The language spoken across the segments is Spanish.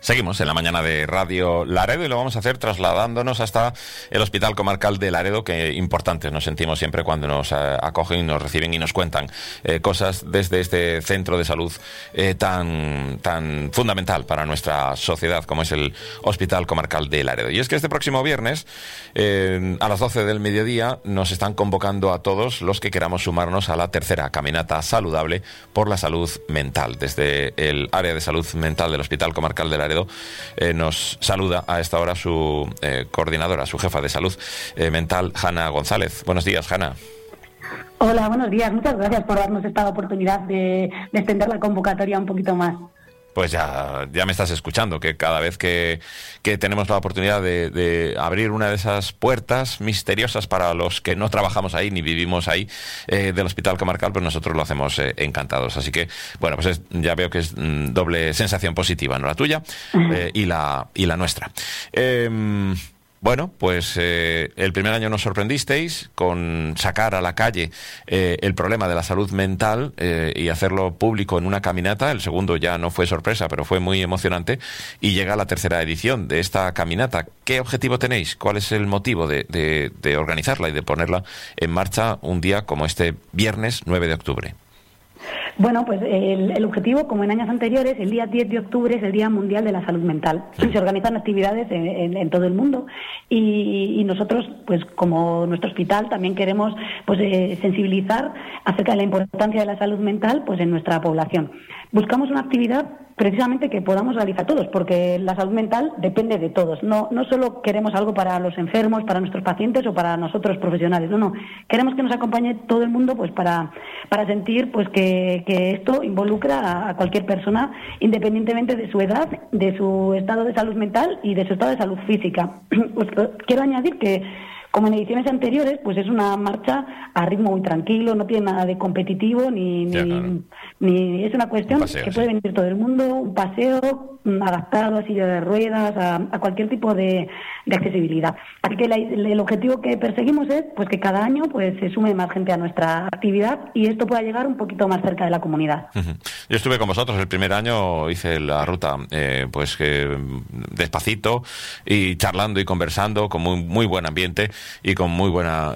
Seguimos en la mañana de Radio Laredo y lo vamos a hacer trasladándonos hasta el Hospital Comarcal de Laredo, que importantes nos sentimos siempre cuando nos acogen, nos reciben y nos cuentan cosas desde este centro de salud tan fundamental para nuestra sociedad como es el Hospital Comarcal de Laredo. Y es que este próximo viernes, a las 12 del mediodía, nos están convocando a todos los que queramos sumarnos a la tercera caminata saludable por la salud mental. Desde el área de salud mental del Hospital Comarcal de Laredo nos saluda a esta hora su coordinadora, su jefa de salud mental, Hanna González. Buenos días, Hanna. Hola, buenos días. Muchas gracias por darnos esta oportunidad de extender la convocatoria un poquito más. Pues ya me estás escuchando, que cada vez que tenemos la oportunidad de abrir una de esas puertas misteriosas para los que no trabajamos ahí ni vivimos ahí del Hospital Comarcal, pues nosotros lo hacemos encantados. Así que, bueno, pues ya veo que es doble sensación positiva, ¿no? La tuya y la nuestra. Bueno, pues el primer año nos sorprendisteis con sacar a la calle el problema de la salud mental y hacerlo público en una caminata. El segundo ya no fue sorpresa, pero fue muy emocionante. Y llega la tercera edición de esta caminata. ¿Qué objetivo tenéis? ¿Cuál es el motivo de organizarla y de ponerla en marcha un día como este viernes 9 de octubre? Bueno, pues el objetivo, como en años anteriores, el día 10 de octubre es el Día Mundial de la Salud Mental. Se organizan actividades en todo el mundo y nosotros, pues como nuestro hospital, también queremos sensibilizar acerca de la importancia de la salud mental pues en nuestra población. Buscamos una actividad precisamente que podamos realizar todos, porque la salud mental depende de todos. No solo queremos algo para los enfermos, para nuestros pacientes o para nosotros profesionales. No. Queremos que nos acompañe todo el mundo pues para sentir pues que esto involucra a cualquier persona, independientemente de su edad, de su estado de salud mental y de su estado de salud física. Pues quiero añadir que, como en ediciones anteriores, pues es una marcha a ritmo muy tranquilo, no tiene nada de competitivo, ni es una cuestión que puede venir todo el mundo, un paseo adaptado a silla de ruedas, a cualquier tipo de accesibilidad. Así que el objetivo que perseguimos es pues que cada año pues se sume más gente a nuestra actividad y esto pueda llegar un poquito más cerca de la comunidad. Yo estuve con vosotros el primer año, hice la ruta despacito y charlando y conversando con muy buen ambiente y con muy buena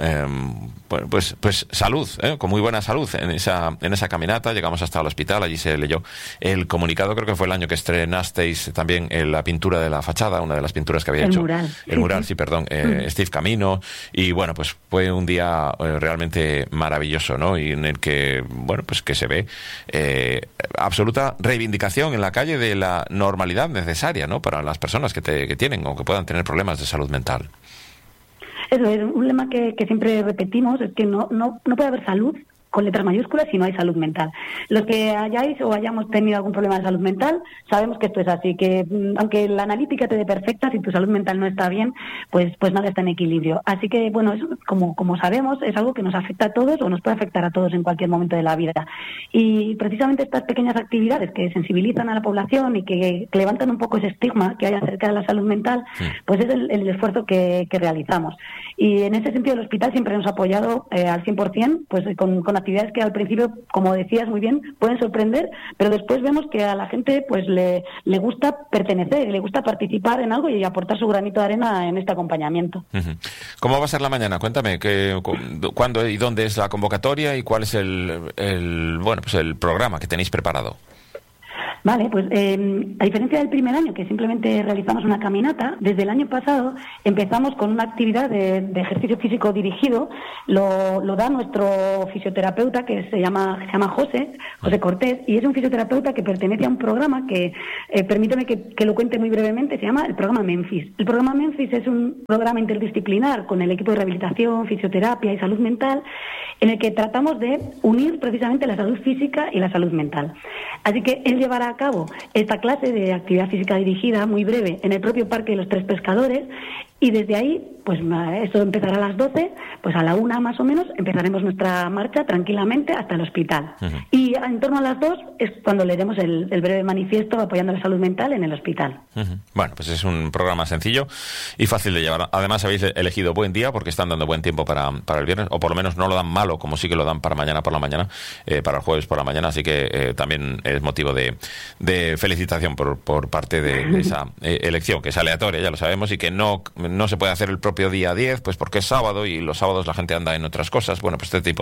pues salud, con muy buena salud en esa caminata. Llegamos hasta el hospital, allí se leyó el comunicado. Creo que fue el año que estrenasteis también la pintura de la fachada, una de las pinturas que había hecho. El mural, perdón, Steve Camino. Y bueno, pues fue un día realmente maravilloso, ¿no? Y en el que, bueno, pues que se ve absoluta reivindicación en la calle de la normalidad necesaria, ¿no? Para las personas que tienen o que puedan tener problemas de salud mental. Eso es un lema que siempre repetimos, es que no puede haber salud con letras mayúsculas si no hay salud mental. Los que hayáis o hayamos tenido algún problema de salud mental, sabemos que esto es así, que aunque la analítica te dé perfecta, si tu salud mental no está bien, pues nada está en equilibrio. Así que, bueno, es, como sabemos, es algo que nos afecta a todos o nos puede afectar a todos en cualquier momento de la vida. Y precisamente estas pequeñas actividades que sensibilizan a la población y que levantan un poco ese estigma que hay acerca de la salud mental, pues es el esfuerzo que realizamos. Y en ese sentido el hospital siempre nos ha apoyado al 100%, pues con actividades que al principio, como decías muy bien, pueden sorprender, pero después vemos que a la gente pues le gusta pertenecer, le gusta participar en algo y aportar su granito de arena en este acompañamiento. ¿Cómo va a ser la mañana? Cuéntame, ¿cuándo y dónde es la convocatoria y cuál es el programa que tenéis preparado? Vale, pues a diferencia del primer año, que simplemente realizamos una caminata, desde el año pasado empezamos con una actividad de ejercicio físico dirigido. Lo da nuestro fisioterapeuta, que se llama José Cortés, y es un fisioterapeuta que pertenece a un programa que, permíteme que lo cuente muy brevemente, se llama el programa Memphis. El programa Memphis es un programa interdisciplinar con el equipo de rehabilitación, fisioterapia y salud mental, en el que tratamos de unir precisamente la salud física y la salud mental. Así que él llevará a cabo esta clase de actividad física dirigida muy breve en el propio Parque de los Tres Pescadores Y desde ahí, pues esto empezará a las 12, pues a la 1 más o menos empezaremos nuestra marcha tranquilamente hasta el hospital. Y en torno a las 2 es cuando leeremos el breve manifiesto apoyando la salud mental en el hospital. Bueno, pues es un programa sencillo y fácil de llevar. Además habéis elegido buen día porque están dando buen tiempo para el viernes, o por lo menos no lo dan malo, como sí que lo dan para mañana por la mañana, para el jueves por la mañana, así que también es motivo de felicitación por parte de esa elección, que es aleatoria, ya lo sabemos, y que no se puede hacer el propio día 10, pues porque es sábado y los sábados la gente anda en otras cosas. Bueno, pues este tipo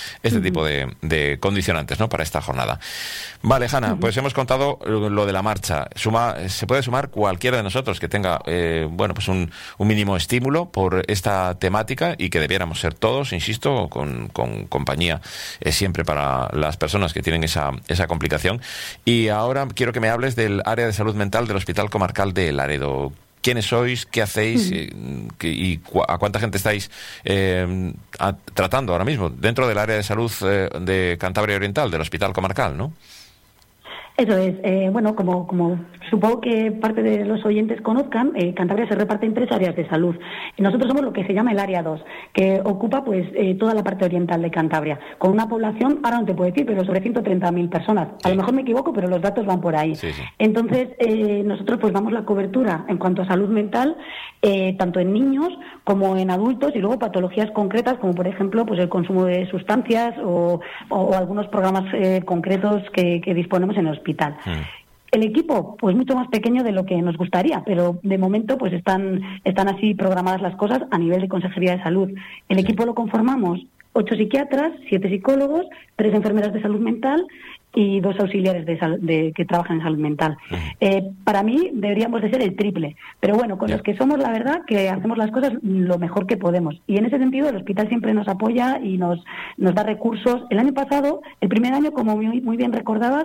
de condicionantes, ¿no?, para esta jornada. Vale, Hanna, pues hemos contado lo de la marcha. Se puede sumar cualquiera de nosotros que tenga pues un mínimo estímulo por esta temática, y que debiéramos ser todos, insisto, con compañía siempre para las personas que tienen esa complicación. Y ahora quiero que me hables del área de salud mental del Hospital Comarcal de Laredo. ¿Quiénes sois? ¿Qué hacéis? ¿Y a cuánta gente estáis tratando ahora mismo dentro del área de salud de Cantabria Oriental, del Hospital Comarcal, ¿no? Eso es. Bueno, como supongo que parte de los oyentes conozcan, Cantabria se reparte en 3 áreas de salud. Nosotros somos lo que se llama el área 2, que ocupa pues toda la parte oriental de Cantabria, con una población, ahora no te puedo decir, pero sobre 130.000 personas. A lo mejor me equivoco, pero los datos van por ahí. Sí. Entonces, nosotros pues damos la cobertura en cuanto a salud mental, tanto en niños como en adultos, y luego patologías concretas, como por ejemplo pues el consumo de sustancias o algunos programas concretos que disponemos en el hospital. El equipo, pues mucho más pequeño de lo que nos gustaría, pero de momento pues están así programadas las cosas a nivel de Consejería de Salud. El equipo lo conformamos 8 psiquiatras, 7 psicólogos, 3 enfermeras de salud mental y 2 auxiliares que trabajan en salud mental. Para mí deberíamos de ser el triple, pero bueno, con los que somos, la verdad que hacemos las cosas lo mejor que podemos, y en ese sentido el hospital siempre nos apoya y nos da recursos. El año pasado, el primer año, como muy bien recordabas,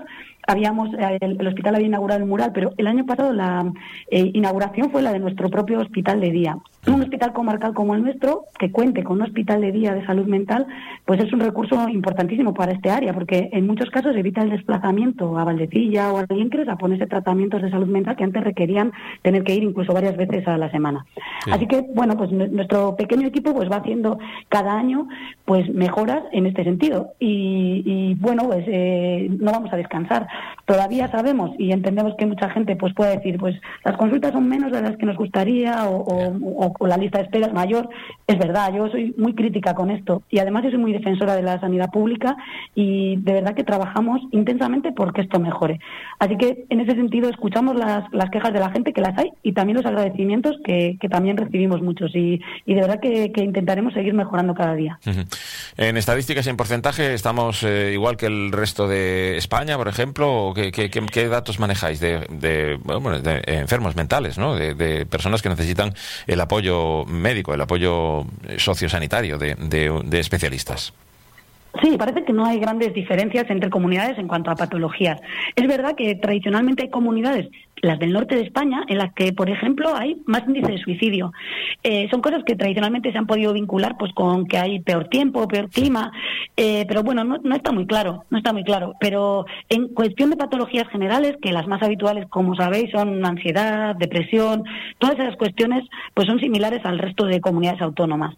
el hospital había inaugurado el mural, pero el año pasado la inauguración fue la de nuestro propio hospital de día. Un hospital comarcal como el nuestro, que cuente con un hospital de día de salud mental, pues es un recurso importantísimo para este área, porque en muchos casos evita el desplazamiento a Valdecilla o a Liencres a ponerse tratamientos de salud mental que antes requerían tener que ir incluso varias veces a la semana. Sí. Así que, bueno, pues nuestro pequeño equipo pues va haciendo cada año pues mejoras en este sentido, y bueno, pues no vamos a descansar. Todavía sabemos y entendemos que mucha gente pues puede decir, pues las consultas son menos de las que nos gustaría, o la lista de espera es mayor. Es verdad, yo soy muy crítica con esto, y además yo soy muy defensora de la sanidad pública, y de verdad que trabajamos intensamente porque esto mejore. Así que en ese sentido escuchamos las quejas de la gente, que las hay, y también los agradecimientos que también recibimos muchos, y de verdad que intentaremos seguir mejorando cada día. En estadísticas y en porcentaje estamos igual que el resto de España, por ejemplo. ¿Qué datos manejáis de enfermos mentales, ¿no? De personas que necesitan el apoyo médico, el apoyo sociosanitario de especialistas? Sí, parece que no hay grandes diferencias entre comunidades en cuanto a patologías. Es verdad que tradicionalmente hay comunidades, las del norte de España, en las que, por ejemplo, hay más índice de suicidio. Son cosas que tradicionalmente se han podido vincular pues con que hay peor tiempo, peor clima, pero bueno, no está muy claro, Pero en cuestión de patologías generales, que las más habituales, como sabéis, son ansiedad, depresión, todas esas cuestiones pues son similares al resto de comunidades autónomas.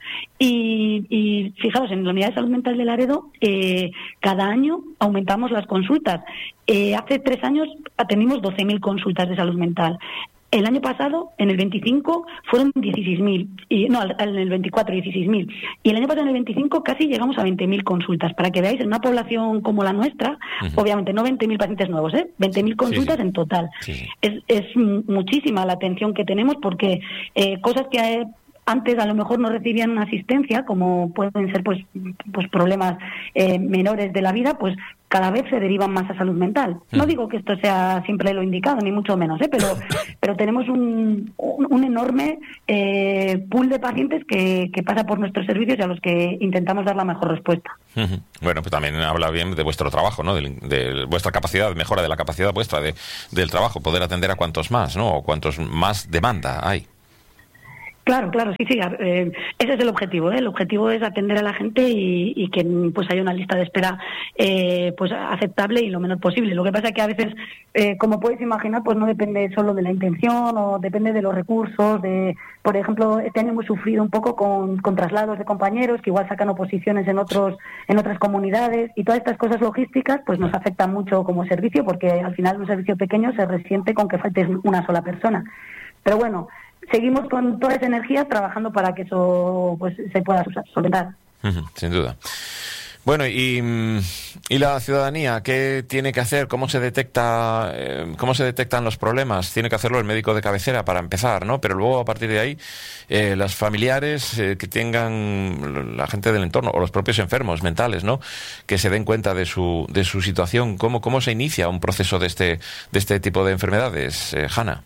Y fijaos, en la unidad de salud mental de Laredo, cada año aumentamos las consultas. Hace 3 años atendimos 12.000 consultas de salud mental. El año pasado, en el 25, fueron 16.000. No, en el 24, 16.000. Y el año pasado, en el 25, casi llegamos a 20.000 consultas. Para que veáis, en una población como la nuestra, obviamente no 20.000 pacientes nuevos, 20.000 consultas en total. Sí. Es muchísima la atención que tenemos, porque cosas que antes a lo mejor no recibían una asistencia, como pueden ser pues problemas menores de la vida, pues cada vez se derivan más a salud mental. No digo que esto sea siempre lo indicado, ni mucho menos, pero tenemos un enorme pool de pacientes que pasa por nuestros servicios y a los que intentamos dar la mejor respuesta. Bueno, pues también habla bien de vuestro trabajo, ¿no? De vuestra capacidad, mejora de la capacidad vuestra del trabajo, poder atender a cuantos más, ¿no? O cuantos más demanda hay. Claro, sí. Ese es el objetivo, ¿eh? El objetivo es atender a la gente y que pues haya una lista de espera pues aceptable y lo menos posible. Lo que pasa es que a veces, como puedes imaginar, pues no depende solo de la intención o depende de los recursos. Por ejemplo, este año hemos sufrido un poco con traslados de compañeros que igual sacan oposiciones en otras comunidades, y todas estas cosas logísticas pues nos afectan mucho como servicio, porque al final un servicio pequeño se resiente con que falte una sola persona. Pero bueno, seguimos con toda esa energía trabajando para que eso pues se pueda solventar. Sin duda. Bueno, y la ciudadanía, ¿qué tiene que hacer? ¿Cómo se detectan los problemas? Tiene que hacerlo el médico de cabecera para empezar, ¿no? Pero luego, a partir de ahí, los familiares que tengan, la gente del entorno, o los propios enfermos mentales, ¿no? Que se den cuenta de su situación. ¿Cómo se inicia un proceso de este tipo de enfermedades, Hanna?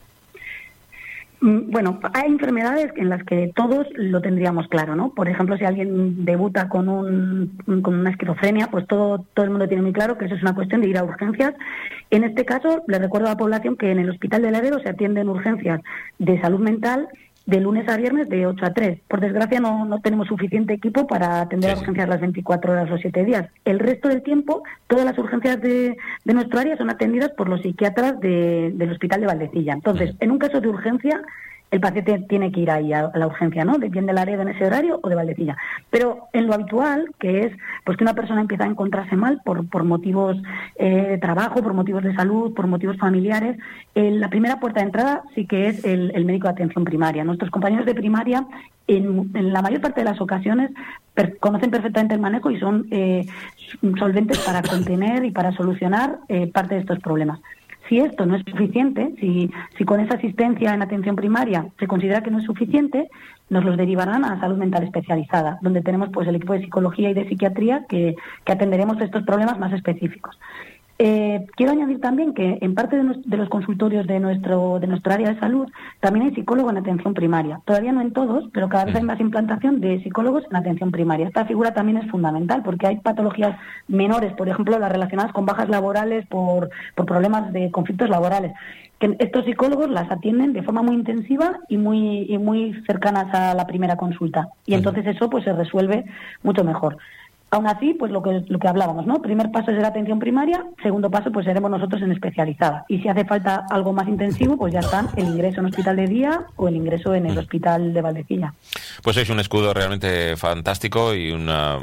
Bueno, hay enfermedades en las que todos lo tendríamos claro, ¿no? Por ejemplo, si alguien debuta con una esquizofrenia, pues todo el mundo tiene muy claro que eso es una cuestión de ir a urgencias. En este caso, le recuerdo a la población que en el Hospital de Laredo se atienden urgencias de salud mental de lunes a viernes de 8 a 3. Por desgracia no tenemos suficiente equipo para atender a urgencias las 24 horas los 7 días. El resto del tiempo, todas las urgencias de nuestro área son atendidas por los psiquiatras del Hospital de Valdecilla. Entonces, en un caso de urgencia, el paciente tiene que ir ahí a la urgencia, ¿no? Bien de Laredo en ese horario o de Valdecilla. Pero en lo habitual, que es pues que una persona empieza a encontrarse mal por motivos de trabajo, por motivos de salud, por motivos familiares, la primera puerta de entrada sí que es el médico de atención primaria. Nuestros compañeros de primaria, en la mayor parte de las ocasiones, conocen perfectamente el manejo y son solventes para contener y para solucionar parte de estos problemas. Si esto no es suficiente, si con esa asistencia en atención primaria se considera que no es suficiente, nos los derivarán a salud mental especializada, donde tenemos pues el equipo de psicología y de psiquiatría que atenderemos estos problemas más específicos. Quiero añadir también que en parte de los consultorios de nuestro área de salud también hay psicólogo en atención primaria. Todavía no en todos, pero cada vez hay más implantación de psicólogos en atención primaria. Esta figura también es fundamental porque hay patologías menores, por ejemplo, las relacionadas con bajas laborales por problemas de conflictos laborales, que estos psicólogos las atienden de forma muy intensiva y muy cercanas a la primera consulta. Y entonces eso pues se resuelve mucho mejor. Aún así, pues lo que hablábamos, ¿no? Primer paso es la atención primaria, segundo paso pues seremos nosotros en especializada. Y si hace falta algo más intensivo, pues ya está el ingreso en hospital de día o el ingreso en el hospital de Valdecilla. Pues sois un escudo realmente fantástico y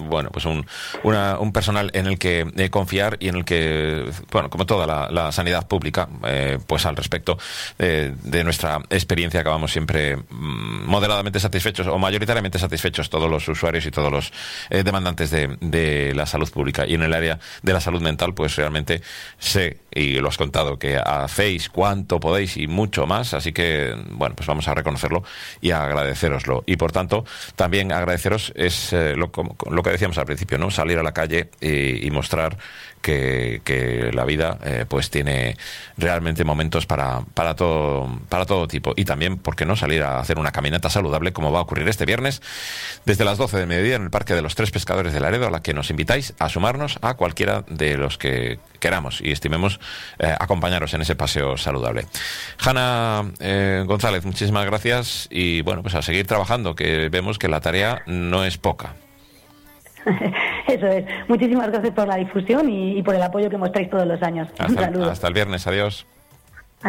un personal en el que confiar y en el que, bueno, como toda la sanidad pública, pues al respecto de nuestra experiencia acabamos siempre moderadamente satisfechos o mayoritariamente satisfechos todos los usuarios y todos los demandantes de la salud pública. Y en el área de la salud mental, pues realmente sé, y lo has contado, que hacéis cuanto podéis y mucho más, así que, bueno, pues vamos a reconocerlo y a agradecéroslo. Y por tanto, también agradeceros es lo que decíamos al principio, ¿no? Salir a la calle y mostrar que la vida pues tiene realmente momentos para todo tipo, y también, ¿por qué no?, salir a hacer una caminata saludable, como va a ocurrir este viernes desde las 12 del mediodía en el Parque de los Tres Pescadores de Laredo, a la que nos invitáis a sumarnos a cualquiera de los que queramos y estimemos acompañaros en ese paseo saludable. Hanna González, muchísimas gracias y bueno, pues a seguir trabajando, que vemos que la tarea no es poca. Eso es. Muchísimas gracias por la difusión y por el apoyo que mostráis todos los años. Un saludo. Hasta el viernes. Adiós.